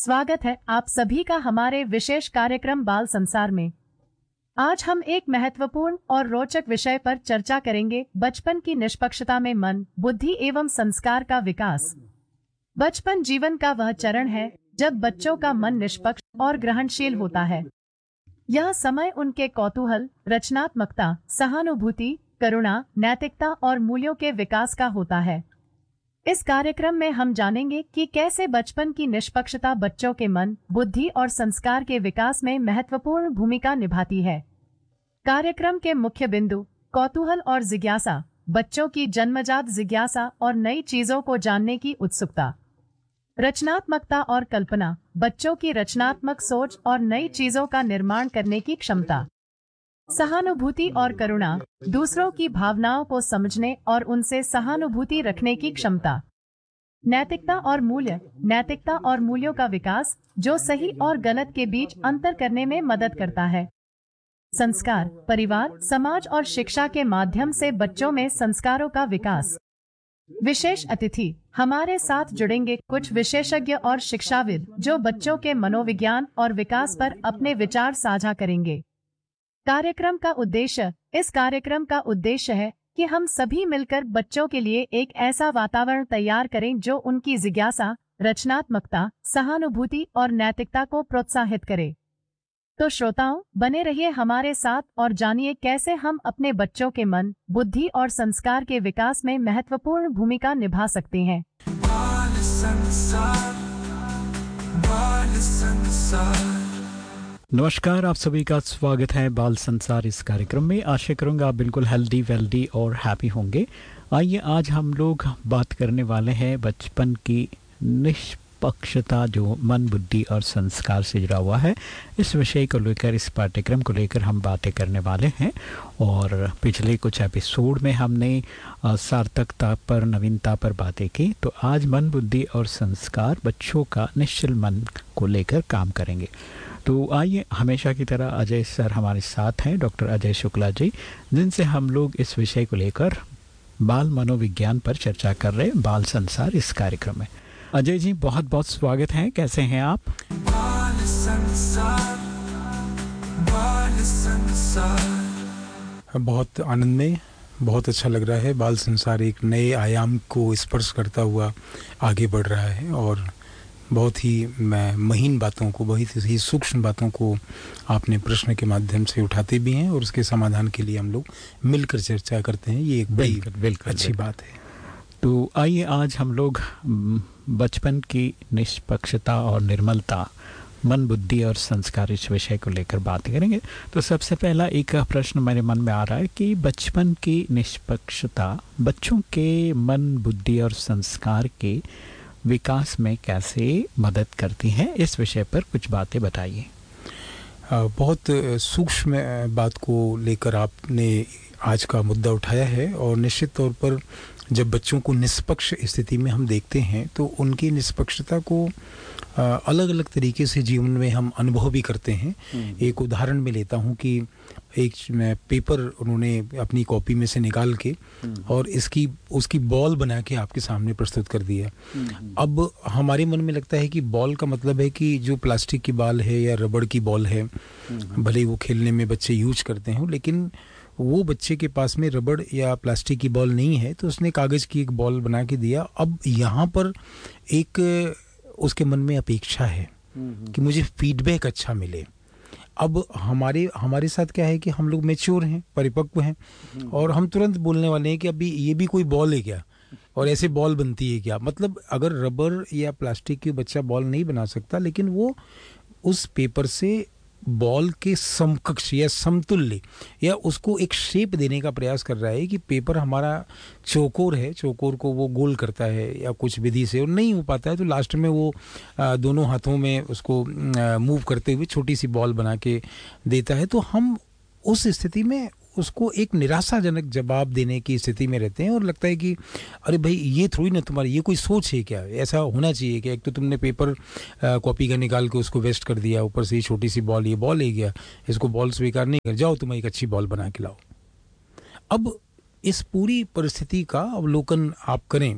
स्वागत है आप सभी का हमारे विशेष कार्यक्रम बाल संसार में। आज हम एक महत्वपूर्ण और रोचक विषय पर चर्चा करेंगे, बचपन की निष्पक्षता में मन, बुद्धि एवं संस्कार का विकास। बचपन जीवन का वह चरण है जब बच्चों का मन निष्पक्ष और ग्रहणशील होता है। यह समय उनके कौतूहल, रचनात्मकता, सहानुभूति, करुणा, नैतिकता और मूल्यों के विकास का होता है। इस कार्यक्रम में हम जानेंगे कि कैसे बचपन की निष्पक्षता बच्चों के मन, बुद्धि और संस्कार के विकास में महत्वपूर्ण भूमिका निभाती है। कार्यक्रम के मुख्य बिंदु: कौतूहल और जिज्ञासा, बच्चों की जन्मजात जिज्ञासा और नई चीजों को जानने की उत्सुकता। रचनात्मकता और कल्पना, बच्चों की रचनात्मक सोच और नई चीजों का निर्माण करने की क्षमता। सहानुभूति और करुणा, दूसरों की भावनाओं को समझने और उनसे सहानुभूति रखने की क्षमता। नैतिकता और मूल्य, नैतिकता और मूल्यों का विकास, जो सही और गलत के बीच अंतर करने में मदद करता है। संस्कार, परिवार, समाज और शिक्षा के माध्यम से बच्चों में संस्कारों का विकास। विशेष अतिथि: हमारे साथ जुड़ेंगे कुछ विशेषज्ञ और शिक्षाविद जो बच्चों के मनोविज्ञान और विकास पर अपने विचार साझा करेंगे। इस कार्यक्रम का उद्देश्य है कि हम सभी मिलकर बच्चों के लिए एक ऐसा वातावरण तैयार करें जो उनकी जिज्ञासा, रचनात्मकता, सहानुभूति और नैतिकता को प्रोत्साहित करे। तो श्रोताओं, बने रहिए हमारे साथ और जानिए कैसे हम अपने बच्चों के मन, बुद्धि और संस्कार के विकास में महत्वपूर्ण भूमिका निभा सकते हैं। बाल संसार। नमस्कार, आप सभी का स्वागत है बाल संसार इस कार्यक्रम में। आशा करूंगा आप बिल्कुल हेल्दी, वेल्दी और हैप्पी होंगे। आइए आज हम लोग बात करने वाले हैं बचपन की निष्पक्षता जो मन, बुद्धि और संस्कार से जुड़ा हुआ है। इस विषय को लेकर, इस पाठ्यक्रम को लेकर हम बातें करने वाले हैं। और पिछले कुछ एपिसोड में हमने सार्थकता पर, नवीनता पर बातें की। तो आज मन, बुद्धि और संस्कार, बच्चों का निश्चल मन को लेकर काम करेंगे। तो आइए, हमेशा की तरह अजय सर हमारे साथ हैं, डॉक्टर अजय शुक्ला जी, जिनसे हम लोग इस विषय को लेकर बाल मनोविज्ञान पर चर्चा कर रहे हैं बाल संसार इस कार्यक्रम में। अजय जी, बहुत बहुत स्वागत है। कैसे हैं आप? बाल संसार, बाल संसार। बहुत आनंद में, बहुत अच्छा लग रहा है। बाल संसार एक नए आयाम को स्पर्श करता हुआ आगे बढ़ रहा है और बहुत ही महीन बातों को, बहुत ही सूक्ष्म बातों को आपने प्रश्न के माध्यम से उठाते भी हैं और उसके समाधान के लिए हम लोग मिलकर चर्चा करते हैं। ये एक बड़ी अच्छी बात है। तो आइए आज हम लोग बचपन की निष्पक्षता और निर्मलता, मन, बुद्धि और संस्कार, इस विषय को लेकर बात करेंगे। तो सबसे पहला एक प्रश्न मेरे मन में आ रहा है कि बचपन की निष्पक्षता बच्चों के मन, बुद्धि और संस्कार के विकास में कैसे मदद करती है? इस विषय पर कुछ बातें बताइए। बहुत सूक्ष्म बात को लेकर आपने आज का मुद्दा उठाया है और निश्चित तौर पर जब बच्चों को निष्पक्ष स्थिति में हम देखते हैं तो उनकी निष्पक्षता को अलग अलग तरीके से जीवन में हम अनुभव भी करते हैं। एक उदाहरण मैं लेता हूं कि एक पेपर उन्होंने अपनी कॉपी में से निकाल के और उसकी बॉल बना के आपके सामने प्रस्तुत कर दिया। अब हमारे मन में लगता है कि बॉल का मतलब है कि जो प्लास्टिक की बॉल है या रबड़ की बॉल है, भले वो खेलने में बच्चे यूज करते हो, लेकिन वो बच्चे के पास में रबड़ या प्लास्टिक की बॉल नहीं है तो उसने कागज़ की एक बॉल बना के दिया। अब यहाँ पर एक उसके मन में अपेक्षा है कि मुझे फीडबैक अच्छा मिले। अब हमारे साथ क्या है कि हम लोग मैच्योर हैं, परिपक्व हैं और हम तुरंत बोलने वाले हैं कि अभी ये भी कोई बॉल है क्या, और ऐसे बॉल बनती है क्या। मतलब अगर रबर या प्लास्टिक की बच्चा बॉल नहीं बना सकता, लेकिन वो उस पेपर से बॉल के समकक्ष या समतुल्य या उसको एक शेप देने का प्रयास कर रहा है कि पेपर हमारा चौकोर है, चौकोर को वो गोल करता है या कुछ विधि से, और नहीं हो पाता है तो लास्ट में वो दोनों हाथों में उसको मूव करते हुए छोटी सी बॉल बना के देता है। तो हम उस स्थिति में उसको एक निराशाजनक जवाब देने की स्थिति में रहते हैं और लगता है कि अरे भाई ये थोड़ी ना तुम्हारी, ये कोई सोच है क्या, ऐसा होना चाहिए क्या। एक तो तुमने पेपर कॉपी का निकाल के उसको वेस्ट कर दिया, ऊपर से ये छोटी सी बॉल, ये बॉल है क्या, इसको बॉल स्वीकार नहीं कर, जाओ तुम एक अच्छी बॉल बना के लाओ। अब इस पूरी परिस्थिति का अवलोकन आप करें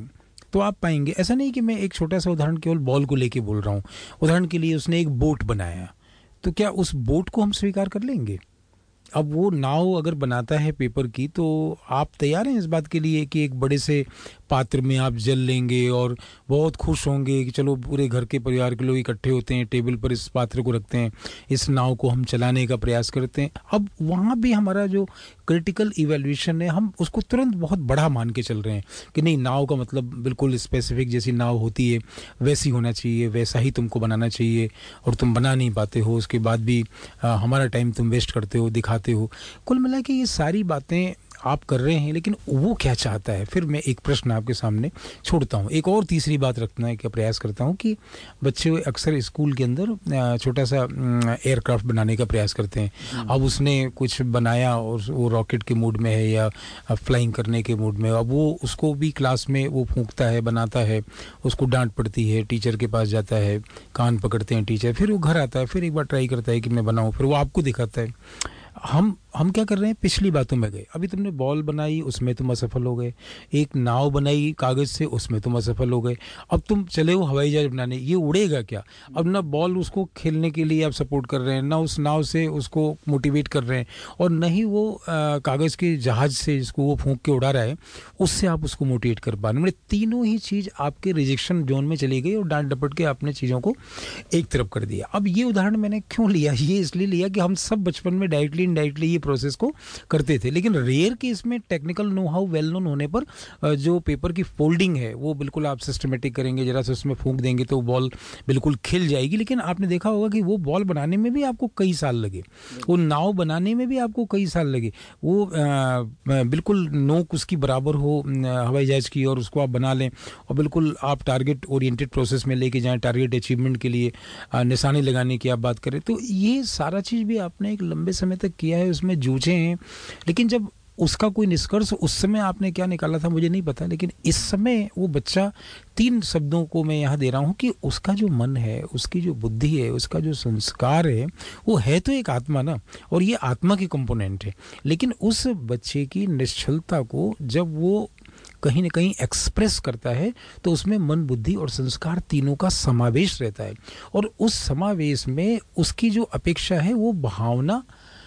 तो आप पाएंगे, ऐसा नहीं कि मैं एक छोटा सा उदाहरण केवल बॉल को लेके बोल रहा हूँ, उदाहरण के लिए उसने एक बोट बनाया, तो क्या उस बोट को हम स्वीकार कर लेंगे? अब वो नाव अगर बनाता है पेपर की, तो आप तैयार हैं इस बात के लिए कि एक बड़े से पात्र में आप जल लेंगे और बहुत खुश होंगे कि चलो पूरे घर के परिवार के लोग इकट्ठे होते हैं, टेबल पर इस पात्र को रखते हैं, इस नाव को हम चलाने का प्रयास करते हैं। अब वहाँ भी हमारा जो क्रिटिकल इवैल्यूएशन है, हम उसको तुरंत बहुत बड़ा मान के चल रहे हैं कि नहीं, नाव का मतलब बिल्कुल स्पेसिफिक जैसी नाव होती है वैसी होना चाहिए, वैसा ही तुमको बनाना चाहिए, और तुम बना नहीं पाते हो, उसके बाद भी हमारा टाइम तुम वेस्ट करते हो, दिखाते हो। कुल मिला के ये सारी बातें आप कर रहे हैं, लेकिन वो क्या चाहता है? फिर मैं एक प्रश्न आपके सामने छोड़ता हूँ। एक और तीसरी बात रखना है का प्रयास करता हूँ कि बच्चे अक्सर स्कूल के अंदर छोटा सा एयरक्राफ्ट बनाने का प्रयास करते हैं। अब उसने कुछ बनाया और वो रॉकेट के मूड में है या फ्लाइंग करने के मूड में, अब वो उसको भी क्लास में वो फूंकता है, बनाता है, उसको डांट पड़ती है, टीचर के पास जाता है, कान पकड़ते हैं टीचर, फिर वो घर आता है, फिर एक बार ट्राई करता है कि मैं बनाऊँ, फिर वो आपको दिखाता है। हम क्या कर रहे हैं, पिछली बातों में गए। अभी तुमने बॉल बनाई, उसमें तुम असफल हो गए, एक नाव बनाई कागज से, उसमें तुम असफल हो गए, अब तुम चले हो हवाई जहाज बनाने, ये उड़ेगा क्या? अब ना बॉल उसको खेलने के लिए आप सपोर्ट कर रहे हैं, ना उस नाव से उसको मोटिवेट कर रहे हैं, और न ही वो कागज के जहाज से जिसको वो फूंक के उड़ा रहा है उससे आप उसको मोटिवेट कर पा रहे हैं। मतलब तीनों ही चीज़ आपके रिजेक्शन जोन में चली गई और डांट डपट के आपने चीज़ों को एक तरफ कर दिया। अब ये उदाहरण मैंने क्यों लिया? ये इसलिए लिया कि हम सब बचपन में डायरेक्टली इनडायरेक्टली ये प्रोसेस को करते थे, लेकिन रेयर केस में technical know how well known होने पर जो पेपर की फोल्डिंग है वो बिल्कुल आप सिस्टमेटिक करेंगे, जरा से उसमें फूंक देंगे तो बॉल बिल्कुल खिल जाएगी। लेकिन आपने देखा होगा कि वो बॉल बनाने में भी आपको कई साल लगे, वो नाव बनाने में भी आपको कई साल लगे, वो बिल्कुल नोक उसकी बराबर हो हवाई जहाज की और उसको आप बना लें और बिल्कुल आप टारगेट ओरिएंटेड प्रोसेस में लेके जाएं, टारगेट अचीवमेंट के लिए निशाने लगाने की आप बात करें, तो ये सारा चीज़ भी आपने एक लंबे समय तक किया है, उसमें जूझे हैं। लेकिन जब उसका कोई निष्कर्ष उस समय आपने क्या निकाला था मुझे नहीं पता, लेकिन इस समय वो बच्चा, 3 शब्दों को मैं यहाँ दे रहा हूँ कि उसका जो मन है, उसकी जो बुद्धि है, उसका जो संस्कार है, वो है तो एक आत्मा ना, और ये आत्मा की कंपोनेंट है। लेकिन उस बच्चे की निश्चलता को जब वो कहीं ना कहीं एक्सप्रेस करता है तो उसमें मन, बुद्धि और संस्कार तीनों का समावेश रहता है, और उस समावेश में उसकी जो अपेक्षा है वो भावना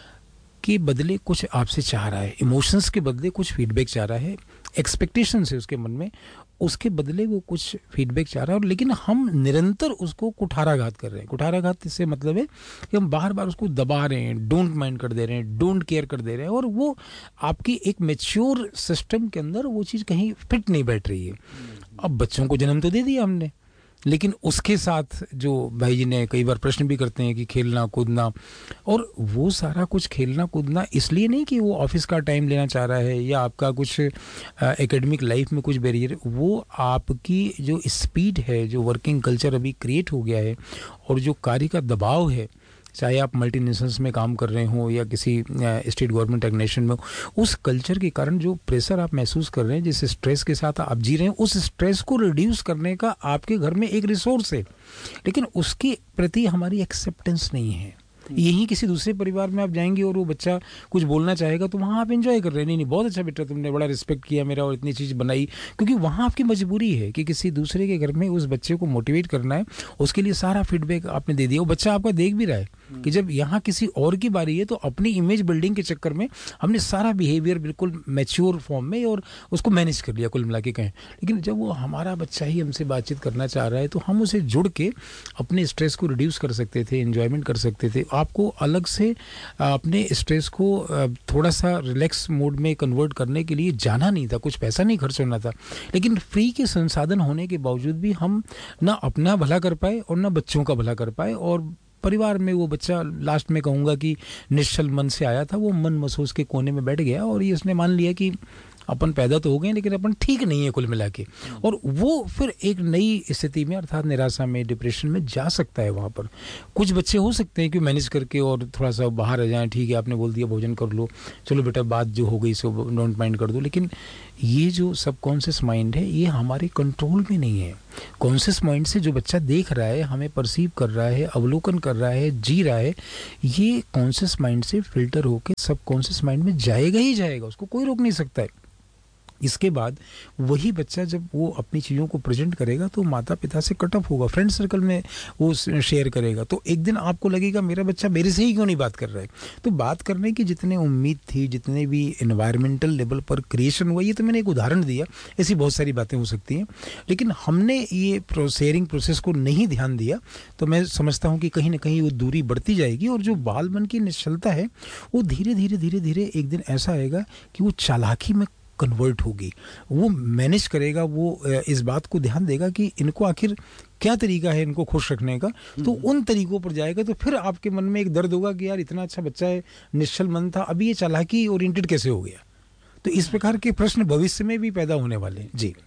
के बदले कुछ आपसे चाह रहा है, इमोशंस के बदले कुछ फीडबैक चाह रहा है, एक्सपेक्टेशन है उसके मन में, उसके बदले वो कुछ फीडबैक चाह रहा है। और लेकिन हम निरंतर उसको कुठाराघात कर रहे हैं। कुठाराघात इससे मतलब है कि हम बार बार उसको दबा रहे हैं, डोंट माइंड कर दे रहे हैं, डोंट केयर कर दे रहे हैं, और वो आपकी एक मैच्योर सिस्टम के अंदर वो चीज़ कहीं फिट नहीं बैठ रही है। अब बच्चों को जन्म तो दे दिया हमने, लेकिन उसके साथ जो भाई जी ने कई बार प्रश्न भी करते हैं कि खेलना कूदना, और वो सारा कुछ खेलना कूदना इसलिए नहीं कि वो ऑफिस का टाइम लेना चाह रहा है या आपका कुछ एकेडमिक लाइफ में कुछ बैरियर, वो आपकी जो स्पीड है, जो वर्किंग कल्चर अभी क्रिएट हो गया है, और जो कार्य का दबाव है, चाहे आप मल्टीनेशनल्स में काम कर रहे हो या किसी स्टेट गवर्नमेंट ऑर्गेनाइजेशन में हो, उस कल्चर के कारण जो प्रेशर आप महसूस कर रहे हैं, जिस स्ट्रेस के साथ आप जी रहे हैं, उस स्ट्रेस को रिड्यूस करने का आपके घर में एक रिसोर्स है, लेकिन उसके प्रति हमारी एक्सेप्टेंस नहीं है। यही किसी दूसरे परिवार में आप जाएंगे और वो बच्चा कुछ बोलना चाहेगा तो वहाँ आप एंजॉय कर रहे हैं, नहीं बहुत अच्छा बेटा, तुमने बड़ा रिस्पेक्ट किया मेरा और इतनी चीज़ बनाई, क्योंकि वहाँ आपकी मजबूरी है कि किसी दूसरे के घर में उस बच्चे को मोटिवेट करना है, उसके लिए सारा फीडबैक आपने दे दिया। वो बच्चा आपका देख भी रहा है कि जब यहाँ किसी और की बारी है तो अपनी इमेज बिल्डिंग के चक्कर में हमने सारा बिहेवियर बिल्कुल मैच्योर फॉर्म में और उसको मैनेज कर लिया कुल मिला के कहें। लेकिन जब वो हमारा बच्चा ही हमसे बातचीत करना चाह रहा है तो हम उसे जुड़ के अपने स्ट्रेस को रिड्यूस कर सकते थे, एंजॉयमेंट कर सकते थे। आपको अलग से अपने स्ट्रेस को थोड़ा सा रिलैक्स मोड में कन्वर्ट करने के लिए जाना नहीं था, कुछ पैसा नहीं खर्च होना था, लेकिन फ्री के संसाधन होने के बावजूद भी हम ना अपना भला कर पाए और ना बच्चों का भला कर पाए, और परिवार में वो बच्चा लास्ट में कहूँगा कि निश्चल मन से आया था, वो मन महसूस के कोने में बैठ गया और ये उसने मान लिया कि अपन पैदा तो हो गए लेकिन अपन ठीक नहीं है कुल मिला के, और वो फिर एक नई स्थिति में अर्थात निराशा में, डिप्रेशन में जा सकता है। वहाँ पर कुछ बच्चे हो सकते हैं कि मैनेज करके और थोड़ा सा बाहर आ जाएं, ठीक है आपने बोल दिया भोजन कर लो, चलो बेटा बात जो हो गई सो डोंट माइंड कर दो, लेकिन ये जो सबकॉन्शियस माइंड है ये हमारे कंट्रोल में नहीं है। कॉन्शियस माइंड से जो बच्चा देख रहा है, हमें परसीव कर रहा है, अवलोकन कर रहा है, जी रहा है, ये कॉन्शियस माइंड से फिल्टर होकर सबकॉन्शियस माइंड में जाएगा ही जाएगा, उसको कोई रोक नहीं सकता है। इसके बाद वही बच्चा जब वो अपनी चीज़ों को प्रेजेंट करेगा तो माता पिता से कट ऑफ होगा, फ्रेंड सर्कल में वो शेयर करेगा, तो एक दिन आपको लगेगा मेरा बच्चा मेरे से ही क्यों नहीं बात कर रहा है। तो बात करने की जितने उम्मीद थी, जितने भी एनवायरमेंटल लेवल पर क्रिएशन हुआ, ये तो मैंने एक उदाहरण दिया, ऐसी बहुत सारी बातें हो सकती हैं, लेकिन हमने ये शेयरिंग प्रोसेस को नहीं ध्यान दिया, तो मैं समझता हूँ कि कहीं ना कहीं वो दूरी बढ़ती जाएगी और जो बाल मन की निश्चलता है वो धीरे धीरे धीरे धीरे एक दिन ऐसा आएगा कि वो चालाकी में कन्वर्ट होगी, वो मैनेज करेगा, वो इस बात को ध्यान देगा कि इनको आखिर क्या तरीका है इनको खुश रखने का, तो उन तरीकों पर जाएगा। तो फिर आपके मन में एक दर्द होगा कि यार इतना अच्छा बच्चा है, निश्चल मन था, अभी ये चालाकी ओरिएंटेड कैसे हो गया। तो इस प्रकार के प्रश्न भविष्य में भी पैदा होने वाले हैं। जी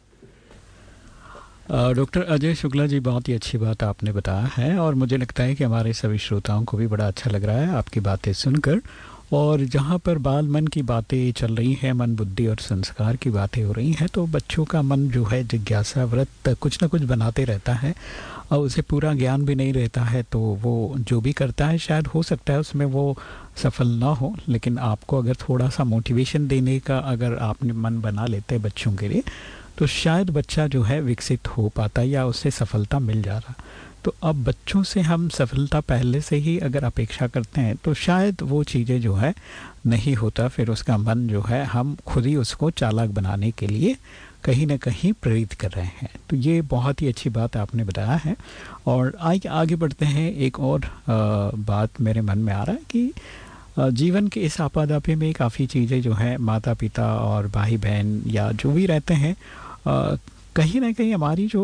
डॉक्टर अजय शुक्ला जी, बहुत ही अच्छी बात आपने बताया है और मुझे लगता है कि हमारे सभी श्रोताओं को भी बड़ा अच्छा लग रहा है आपकी बातें सुनकर। और जहाँ पर बाल मन की बातें चल रही हैं, मन बुद्धि और संस्कार की बातें हो रही हैं, तो बच्चों का मन जो है जिज्ञासा व्रत कुछ ना कुछ बनाते रहता है और उसे पूरा ज्ञान भी नहीं रहता है, तो वो जो भी करता है शायद हो सकता है उसमें वो सफल ना हो, लेकिन आपको अगर थोड़ा सा मोटिवेशन देने का अगर आपने मन बना लेते हैं बच्चों के लिए, तो शायद बच्चा जो है विकसित हो पाता या उससे सफलता मिल जा रहा। तो अब बच्चों से हम सफलता पहले से ही अगर अपेक्षा करते हैं तो शायद वो चीज़ें जो है नहीं होता, फिर उसका मन जो है हम खुद ही उसको चालाक बनाने के लिए कहीं ना कहीं प्रेरित कर रहे हैं। तो ये बहुत ही अच्छी बात आपने बताया है। और आगे बढ़ते हैं, एक और बात मेरे मन में आ रहा है कि जीवन के इस आपाधापी में काफ़ी चीज़ें जो है माता पिता और भाई बहन या जो भी रहते हैं, कहीं ना कहीं हमारी जो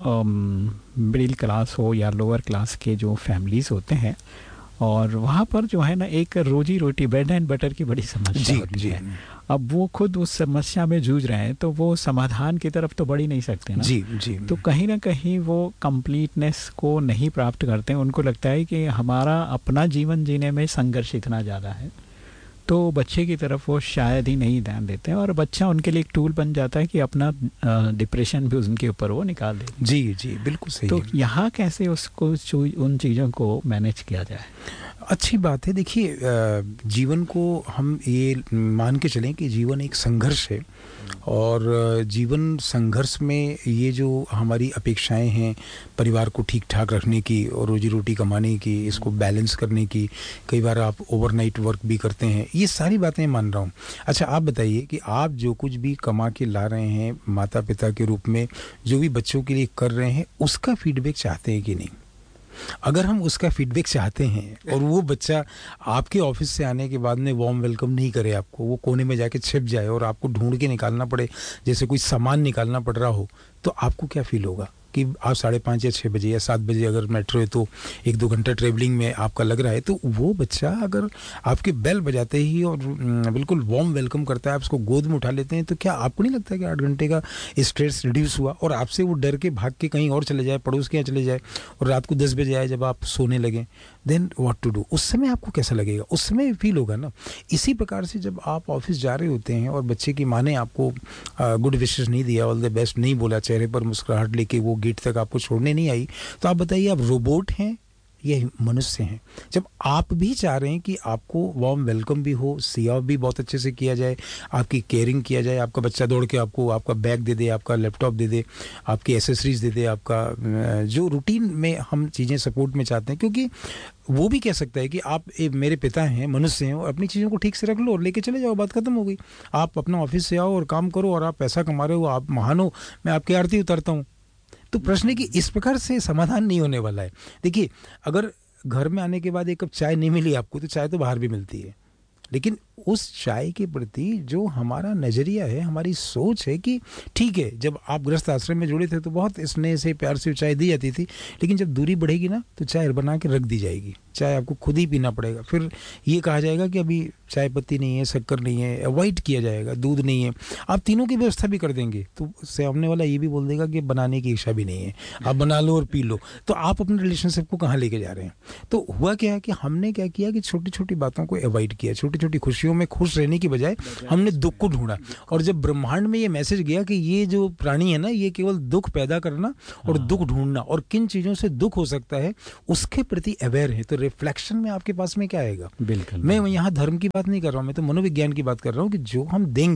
मिडिल क्लास हो या लोअर क्लास के जो फैमिलीज़ होते हैं, और वहाँ पर जो है ना एक रोजी रोटी ब्रेड एंड बटर की बड़ी समस्या होती है। अब वो खुद उस समस्या में जूझ रहे हैं तो वो समाधान की तरफ तो बढ़ ही नहीं सकते ना। जी। तो कहीं ना कहीं वो कंप्लीटनेस को नहीं प्राप्त करते हैं। उनको लगता है कि हमारा अपना जीवन जीने में संघर्ष इतना ज़्यादा है, तो बच्चे की तरफ वो शायद ही नहीं ध्यान देते हैं और बच्चा उनके लिए एक टूल बन जाता है कि अपना डिप्रेशन भी उनके ऊपर वो निकाल देते हैं। जी बिल्कुल सही। तो यहाँ कैसे उसको उन चीज़ों को मैनेज किया जाए? अच्छी बात है। देखिए, जीवन को हम ये मान के चलें कि जीवन एक संघर्ष है और जीवन संघर्ष में ये जो हमारी अपेक्षाएं हैं परिवार को ठीक ठाक रखने की और रोजी रोटी कमाने की, इसको बैलेंस करने की, कई बार आप ओवरनाइट वर्क भी करते हैं, ये सारी बातें मान रहा हूँ। अच्छा, आप बताइए कि आप जो कुछ भी कमा के ला रहे हैं माता पिता के रूप में, जो भी बच्चों के लिए कर रहे हैं, उसका फीडबैक चाहते हैं कि नहीं? अगर हम उसका फीडबैक चाहते हैं और वो बच्चा आपके ऑफिस से आने के बाद में वार्म वेलकम नहीं करे आपको, वो कोने में जाके छिप जाए और आपको ढूंढ के निकालना पड़े, जैसे कोई सामान निकालना पड़ रहा हो, तो आपको क्या फील होगा कि आप 5:30 या 6 बजे या 7 बजे अगर मेट्रो है तो 1-2 घंटा ट्रेवलिंग में आपका लग रहा है, तो वो बच्चा अगर आपके बेल बजाते ही और बिल्कुल वार्म वेलकम करता है, आप उसको गोद में उठा लेते हैं, तो क्या आपको नहीं लगता कि 8 घंटे का स्ट्रेस रिड्यूस हुआ और आपसे वो डर के भाग के कहीं और चले जाए, पड़ोस के यहाँ चले जाए और रात को 10 बजे आए जब आप सोने लगें, देन व्हाट टू डू? उस समय आपको कैसा लगेगा? उस समय फील होगा ना। इसी प्रकार से जब आप ऑफिस जा रहे होते हैं और बच्चे की माँ ने आपको गुड विशेस नहीं दिया, ऑल द बेस्ट नहीं बोला, चेहरे पर मुस्कुराहट लेके वो गेट तक आपको छोड़ने नहीं आई, तो आप बताइए आप रोबोट हैं ये मनुष्य हैं? जब आप भी चाह रहे हैं कि आपको वार्म वेलकम भी हो, सेवा भी बहुत अच्छे से किया जाए, आपकी केयरिंग किया जाए, आपका बच्चा दौड़ के आपको आपका बैग दे दे, आपका लैपटॉप दे दे, आपकी एसेसरीज दे दे, आपका जो रूटीन में हम चीज़ें सपोर्ट में चाहते हैं, क्योंकि वो भी कह सकता है कि आप मेरे पिता हैं, मनुष्य हैं, और अपनी चीज़ों को ठीक से रख लो और लेके चले जाओ, बात खत्म हो गई। आप अपना ऑफिस से आओ और काम करो और आप पैसा कमा रहे हो, आप महान हो, मैं आपकी आरती उतारता हूँ। तो प्रश्न है कि इस प्रकार से समाधान नहीं होने वाला है। देखिए, अगर घर में आने के बाद एक कप चाय नहीं मिली आपको, तो चाय तो बाहर भी मिलती है, लेकिन उस चाय के प्रति जो हमारा नज़रिया है, हमारी सोच है कि ठीक है, जब आप गृहस्थ आश्रम में जुड़े थे तो बहुत स्नेह से प्यार से चाय दी जाती थी, लेकिन जब दूरी बढ़ेगी ना तो चाय बना के रख दी जाएगी, चाय आपको खुद ही पीना पड़ेगा। फिर ये कहा जाएगा कि अभी चाय पत्ती नहीं है, शक्कर नहीं है, अवॉइड किया जाएगा, दूध नहीं है। आप तीनों की व्यवस्था भी कर देंगे तो सामने वाला ये भी बोल देगा कि बनाने की इच्छा भी नहीं है, आप बना लो और पी लो। तो आप अपने रिलेशनशिप को कहाँ लेके जा रहे हैं? तो हुआ क्या है कि हमने क्या किया कि छोटी छोटी बातों को अवॉइड किया, छोटी छोटी खुशियों में खुश रहने की बजाय हमने दुख को ढूंढा। और जब ब्रह्मांड में ये मैसेज गया कि ये जो प्राणी है ना, ये केवल दुख पैदा करना और दुख ढूंढना, और किन चीज़ों से दुख हो सकता है उसके प्रति अवेयर है, तो रिफ्लेक्शन में आपके पास में क्या आएगा? बिल्कुल। मैं यहाँ धर्म की बात नहीं कर रहा हूँ, मैं तो मनोविज्ञान की बात कर रहा हूँ कि जो हम देंगे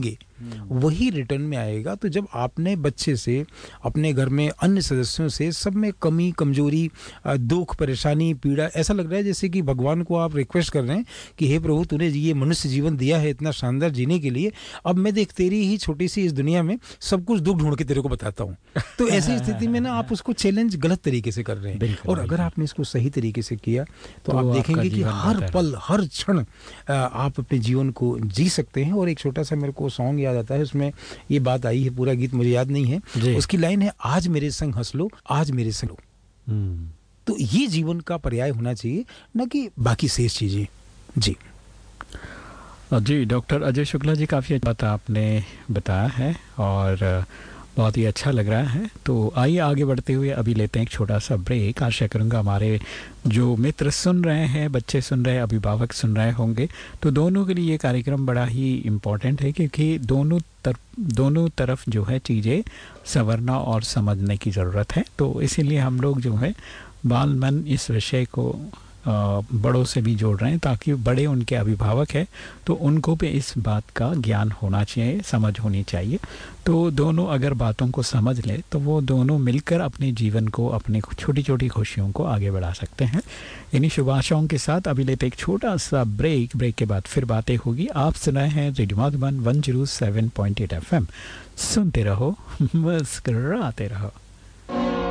वही रिटर्न में आएगा। तो जब आपने बच्चे से, अपने घर में अन्य सदस्यों से, सब में कमी, कमजोरी, दुख, परेशानी, पीड़ा, ऐसा लग रहा है जैसे कि भगवान को आप रिक्वेस्ट कर रहे हैं कि हे प्रभु, तूने ये मनुष्य जीवन दिया है इतना शानदार जीने के लिए, अब मैं देख तेरी ही छोटी सी इस दुनिया में सब कुछ दुख ढूंढ के तेरे को बताता हूँ। तो ऐसी स्थिति में ना आप उसको चैलेंज गलत तरीके से कर रहे हैं। और अगर आपने इसको सही तरीके से किया तो आप देखेंगे कि हर पल, हर क्षण आप अपने जीवन को जी सकते हैं। और एक छोटा सा मेरे को सॉन्ग याद आता है, उसमें ये बात आई है, पूरा गीत मुझे याद नहीं है, उसकी लाइन है, आज मेरे संग हंस लो, आज मेरे संग लो। तो ये जीवन का पर्याय होना चाहिए, न कि बाकी शेष चीजें। जी डॉक्टर अजय शुक्ला जी, काफ़ी अच्छी बात आपने बताया है और बहुत ही अच्छा लग रहा है। तो आइए आगे बढ़ते हुए अभी लेते हैं एक छोटा सा ब्रेक। आशा करूँगा हमारे जो मित्र सुन रहे हैं, बच्चे सुन रहे हैं, अभिभावक सुन रहे होंगे, तो दोनों के लिए ये कार्यक्रम बड़ा ही इम्पोर्टेंट है, क्योंकि दोनों तरफ जो है चीज़ें संवरना और समझने की ज़रूरत है। तो इसीलिए हम लोग जो है बाल मन इस विषय को बड़ों से भी जोड़ रहे हैं, ताकि बड़े उनके अभिभावक हैं तो उनको भी इस बात का ज्ञान होना चाहिए, समझ होनी चाहिए। तो दोनों अगर बातों को समझ ले तो वो दोनों मिलकर अपने जीवन को, अपनी छोटी छोटी खुशियों को आगे बढ़ा सकते हैं। इन्हीं शुभ आशाओं के साथ अभी लेते एक छोटा सा ब्रेक के बाद फिर बातें होगी। आप सुन रहे हैं रेडियो मधुबन 107.8 FM। सुनते रहो, मुस्कुराते रहो।